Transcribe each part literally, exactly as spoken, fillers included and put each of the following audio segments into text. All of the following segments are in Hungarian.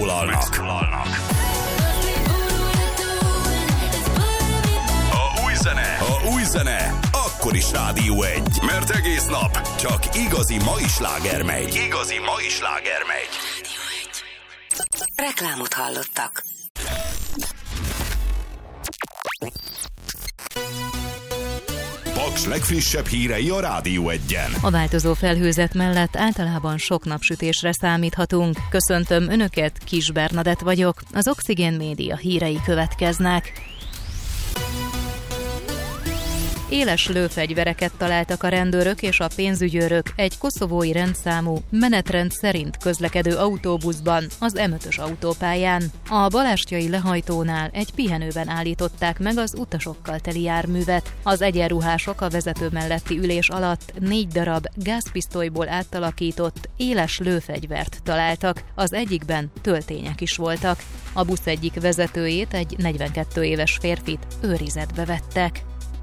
megszólalnak. A új zene, a új zene, akkor is Rádió egy, mert egész nap csak igazi mai sláger megy. Igazi mai sláger megy. Rádió egy. Reklámot hallottak. Paks legfrissebb hírei a Rádió egyen. A változó felhőzet mellett általában sok napsütésre számíthatunk. Köszöntöm Önöket, Kis Bernadett vagyok. Az Oxigén Média hírei következnek. Éles lőfegyvereket találtak a rendőrök és a pénzügyőrök egy koszovói rendszámú, menetrend szerint közlekedő autóbuszban, az em ötös autópályán. A balástjai lehajtónál egy pihenőben állították meg az utasokkal teli járművet. Az egyenruhások a vezető melletti ülés alatt négy darab gázpisztolyból átalakított, éles lőfegyvert találtak, az egyikben töltények is voltak. A busz egyik vezetőjét, egy negyvenkét éves férfit őrizetbe vettek.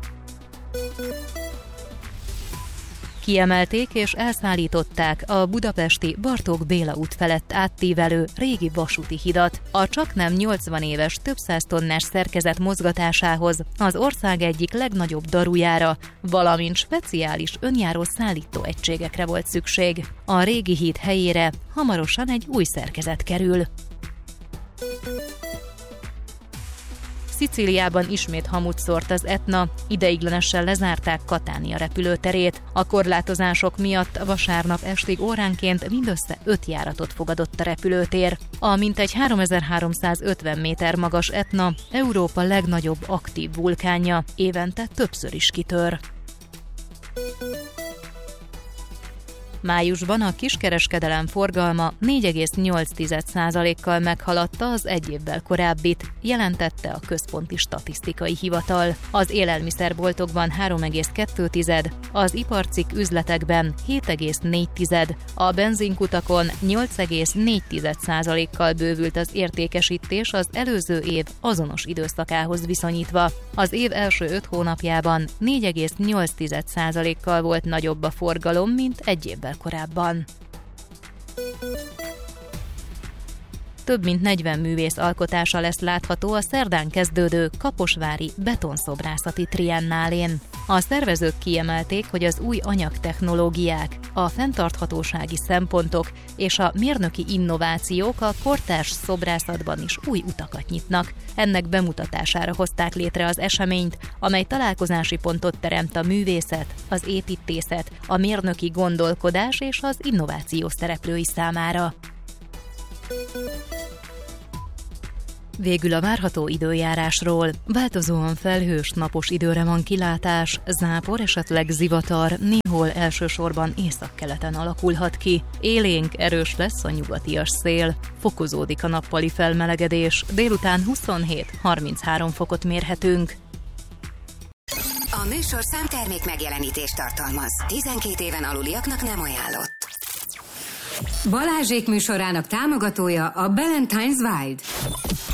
Kiemelték és elszállították a budapesti Bartók Béla út felett áttívelő régi vasúti hidat. A csaknem nyolcvan éves, több száz tonnás szerkezet mozgatásához az ország egyik legnagyobb darujára, valamint speciális önjáró szállító egységekre volt szükség. A régi híd helyére hamarosan egy új szerkezet kerül. Szicíliában ismét hamut szórt az Etna, ideiglenesen lezárták Katánia repülőterét. A korlátozások miatt vasárnap estig óránként mindössze öt járatot fogadott a repülőtér. A mintegy háromezer-háromszázötven méter magas Etna Európa legnagyobb aktív vulkánja, évente többször is kitör. Májusban a kiskereskedelem forgalma négy egész nyolc százalékkal meghaladta az egy évvel korábbit, jelentette a Központi Statisztikai Hivatal. Az élelmiszerboltokban három egész kettő, az iparcikk üzletekben hét egész négy, a benzinkutakon nyolc egész négy százalékkal bővült az értékesítés az előző év azonos időszakához viszonyítva. Az év első öt hónapjában négy egész nyolc százalékkal volt nagyobb a forgalom, mint egy évvel korábban. Több mint negyven művész alkotása lesz látható a szerdán kezdődő kaposvári betonszobrászati triennálén. A szervezők kiemelték, hogy az új anyagtechnológiák, a fenntarthatósági szempontok és a mérnöki innovációk a kortárs szobrászatban is új utakat nyitnak. Ennek bemutatására hozták létre az eseményt, amely találkozási pontot teremt a művészet, az építészet, a mérnöki gondolkodás és az innováció szereplői számára. Végül a várható időjárásról. Változóan felhős, napos időre van kilátás, zápor, esetleg zivatar, néhol elsősorban északkeleten alakulhat ki. Élénk, erős lesz a nyugatias szél. Fokozódik a nappali felmelegedés, délután huszonhét harminchárom fokot mérhetünk. A műsorszám termék megjelenítést tartalmaz. tizenkét éven aluliaknak nem ajánlott. Balázsék műsorának támogatója a Ballantine's Wild.